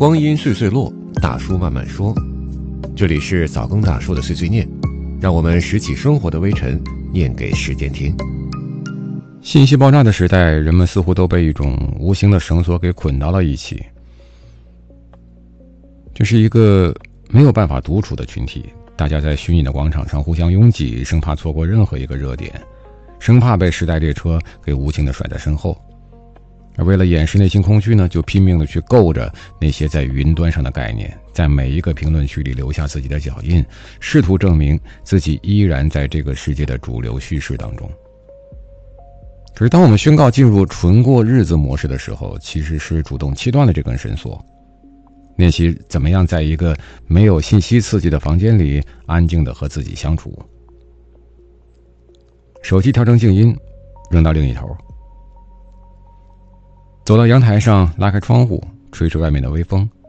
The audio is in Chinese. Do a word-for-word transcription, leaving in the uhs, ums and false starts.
光阴岁岁落，大叔慢慢说。这里是早更大叔的碎碎念，让我们拾起生活的微尘，念给时间听。 信息爆炸的时代，人们似乎都被一种无形的绳索给捆到了一起。这是一个没有办法独处的群体，大家在虚拟的广场上互相拥挤，生怕错过任何一个热点，生怕被时代列车给无情地甩在身后。而为了掩饰内心空虚呢，就拼命地去够着那些在云端上的概念，在每一个评论区里留下自己的脚印，试图证明自己依然在这个世界的主流叙事当中。可是当我们宣告进入纯过日子模式的时候，其实是主动切断了这根绳索，练习怎么样在一个没有信息刺激的房间里安静地和自己相处。手机调成静音，扔到另一头，走到阳台上，拉开窗户，吹吹外面的微风，